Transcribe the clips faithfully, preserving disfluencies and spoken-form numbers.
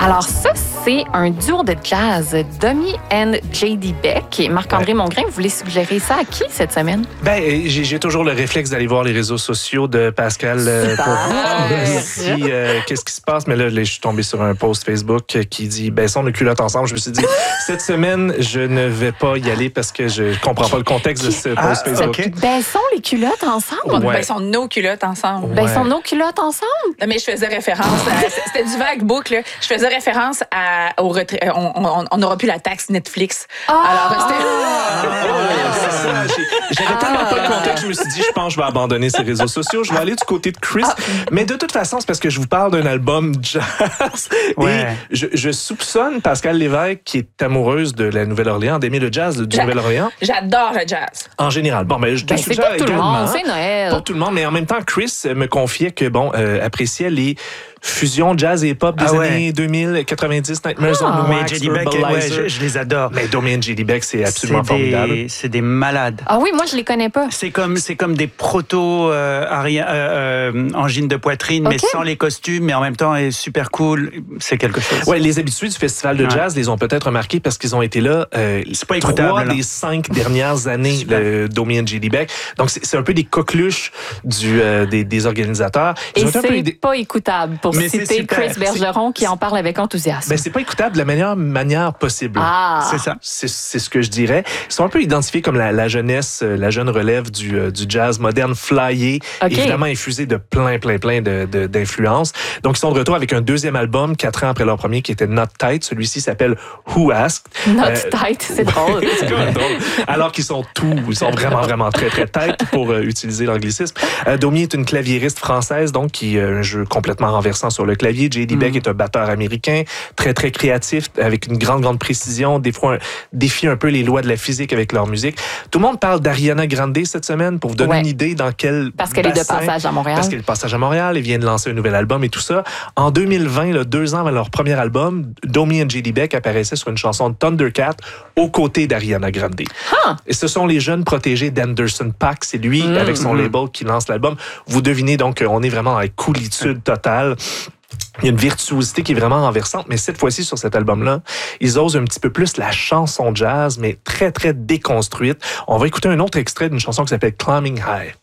Alors ça, c'est un duo de jazz, Domi and J D Beck. Et Marc-André ouais. Mongrain, vous voulez suggérer ça à qui cette semaine? Ben, j'ai, j'ai toujours le réflexe d'aller voir les réseaux sociaux de Pascal euh, pour voir si, euh, qu'est-ce qui se passe. Mais là, là, je suis tombé sur un post Facebook qui dit « Baissons nos culottes ensemble ». Je me suis dit, cette semaine, je ne vais pas y aller parce que je ne comprends pas le contexte de ce post ah, Facebook. Okay. Baissons les culottes ensemble? Ouais. Baissons nos culottes ensemble. Ouais. Baissons nos culottes ensemble? Non, mais je faisais référence, à, c'était du vague boucle, je faisais référence à, au retrait, on n'aura plus la taxe Netflix. Ah! Alors, c'était... Ah, ouais, c'est ça. J'avais ah, tellement pas le contexte, je me suis dit, je pense que je vais abandonner ces réseaux sociaux, je vais aller du côté de Chris. Ah. Mais de toute façon, c'est parce que je vous parle d'un album jazz. Ouais. Et je, je soupçonne Pascal Lévesque, qui est amoureuse de la Nouvelle-Orléans, d'aimer le jazz du J'a, Nouvelle-Orléans. J'adore le jazz. En général. Bon, ben, je te ben, suggère c'est pas tout également. Le monde, c'est Noël. Pas tout le monde, mais en même temps, Chris me confiait que, bon, euh, appréciait les fusion jazz et hip-hop des ah ouais. années deux mille, quatre-vingt-dix, Nightmares ah, on Wax, J D Beck, ouais, je, je les adore. Mais Domi and J D Beck, c'est absolument c'est formidable. Des, c'est des malades. Ah oui, moi, je les connais pas. C'est comme, c'est comme des proto euh, aria, euh, euh, angines de poitrine, okay. mais sans les costumes, mais en même temps, est super cool. C'est quelque chose. Ouais, les habitués du festival de ouais. jazz les ont peut-être remarqués parce qu'ils ont été là euh, c'est pas trois des cinq dernières années, le Domi and J D Beck. Donc, c'est, c'est un peu des coqueluches du, euh, des, des organisateurs. Ils et c'est un peu... pas écoutable pour mais citer Chris Bergeron qui en parle avec enthousiasme. Ben, c'est pas écoutable de la meilleure manière possible. Ah. C'est ça. C'est, c'est ce que je dirais. Ils sont un peu identifiés comme la, la jeunesse, la jeune relève du, euh, du jazz moderne flyé, okay. évidemment infusé de plein, plein, plein de, de, d'influences. Donc, ils sont de retour avec un deuxième album, quatre ans après leur premier, qui était Not Tight. Celui-ci s'appelle Who Asked. Not euh, Tight, c'est drôle. C'est quand même drôle. Alors qu'ils sont tout, ils sont vraiment, vraiment très, très tight pour euh, utiliser l'anglicisme. Euh, Domi est une claviériste française, donc, qui a un jeu complètement renversant sur le clavier. J D Beck mm. est un batteur américain, très, très créatif, avec une grande, grande précision, des fois un, défie un peu les lois de la physique avec leur musique. Tout le monde parle d'Ariana Grande cette semaine pour vous donner ouais. une idée dans quel Parce qu'elle bassin, est de passage à Montréal. Parce qu'elle est de passage à Montréal, elle vient de lancer un nouvel album et tout ça. En deux mille vingt, là, deux ans avant leur premier album, Domi and J D Beck apparaissait sur une chanson de Thundercat aux côtés d'Ariana Grande. Huh. Et ce sont les jeunes protégés d'Anderson .Paak. C'est lui, mm. avec son mm. label, qui lance l'album. Vous devinez donc qu'on est vraiment dans la coolitude totale. Il y a une virtuosité qui est vraiment renversante, mais cette fois-ci, sur cet album-là, ils osent un petit peu plus la chanson jazz, mais très, très déconstruite. On va écouter un autre extrait d'une chanson qui s'appelle Climbing High.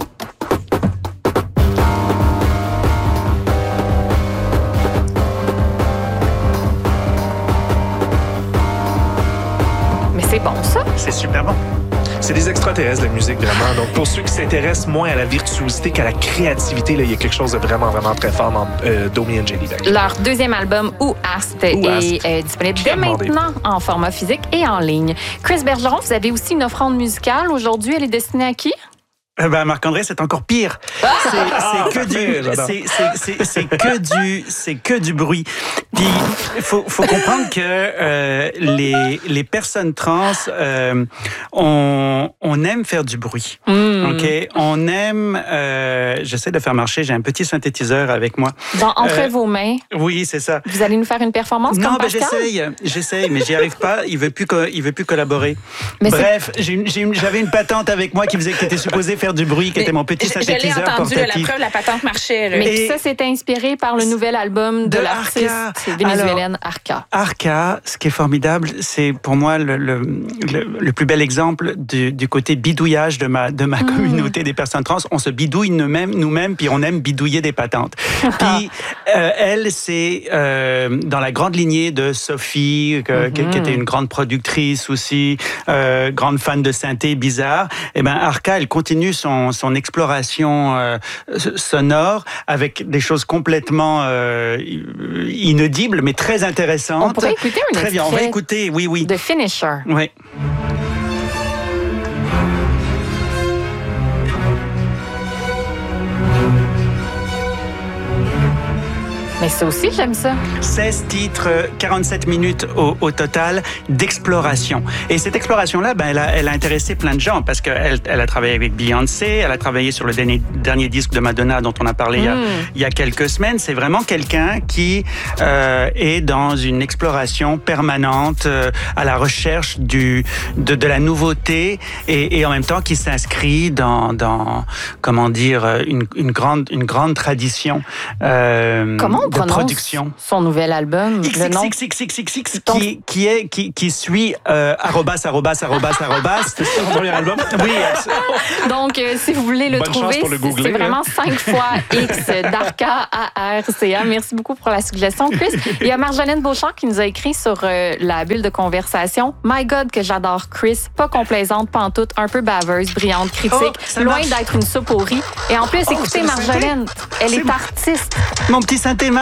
Mais c'est bon, ça? C'est super bon. C'est des extraterrestres, la musique, vraiment. Donc, pour ceux qui s'intéressent moins à la virtuosité qu'à la créativité, là, il y a quelque chose de vraiment, vraiment très fort dans euh, Domi and J D Beck. Leur deuxième album, Who Asked, Who Asked. est euh, disponible dès maintenant en format physique et en ligne. Chris Bergeron, vous avez aussi une offrande musicale. Aujourd'hui, elle est destinée à qui? Eh ben Marc-André, c'est encore pire. Ah! C'est, c'est que du, c'est, c'est, c'est, c'est que du, c'est que du bruit. Puis faut, faut comprendre que euh, les les personnes trans, euh, on on aime faire du bruit. Mm. Ok, on aime. Euh, j'essaie de faire marcher. J'ai un petit synthétiseur avec moi. Dans, entre euh, vos mains. Oui, c'est ça. Vous allez nous faire une performance non, comme ben Pascal? j'essaye, j'essaye, mais j'y arrive pas. Il veut plus, co- il veut plus collaborer. Mais Bref, j'ai une, j'ai une, j'avais une patente avec moi qui faisait, qui était supposée faire du bruit, qui était mon petit synthétiseur portatif. Je l'ai entendu, portatif. la preuve, la patente marchait. Là. Mais et ça, c'est inspiré par le nouvel album de, de l'artiste vénézuélienne Arca. Arca, ce qui est formidable, c'est pour moi le, le, le, le plus bel exemple du, du côté bidouillage de ma, de ma mmh. communauté des personnes trans. On se bidouille nous-mêmes, nous-mêmes, puis on aime bidouiller des patentes. Puis euh, elle, c'est euh, dans la grande lignée de Sophie, que, mmh. qui, qui était une grande productrice aussi, euh, grande fan de synthé bizarre. Et ben Arca, elle continue son, son exploration euh, sonore avec des choses complètement euh, inaudibles, mais très intéressantes. On pourrait écouter un Très extrait bien, on va écouter, oui, oui. de Finisher. Oui. Mais ça aussi, j'aime ça. seize titres, quarante-sept minutes au, au total d'exploration. Et cette exploration-là, ben, elle, a, elle a intéressé plein de gens parce qu'elle elle a travaillé avec Beyoncé, elle a travaillé sur le dernier, dernier disque de Madonna dont on a parlé mm. il, y a, il y a quelques semaines. C'est vraiment quelqu'un qui euh, est dans une exploration permanente euh, à la recherche du, de, de la nouveauté et, et en même temps qui s'inscrit dans, dans comment dire, une, une, grande, une grande tradition. Euh, Comment on prononce production. son nouvel album. X, le X, nom... X, X, X, X, X, Donc- qui, qui, est, qui, qui suit euh, arrobas, arrobas, arrobas, arrobas. C'est son premier album? Oui, absolument. Donc, euh, si vous voulez le Bonne chance trouver, pour le c'est- googler, c'est vraiment hein. cinq fois X d'Arca A R C A. Merci beaucoup pour la suggestion, Chris. Il y a Marjolaine Beauchamp qui nous a écrit sur euh, la bulle de conversation. My God, que j'adore Chris. Pas complaisante, pantoute, un peu baveuse, brillante, critique, Oh, ça loin marche. d'être une soupe au riz. Et en plus, Oh, écoutez c'est le synthé. Marjolaine, elle C'est est bon. artiste. Mon petit synthé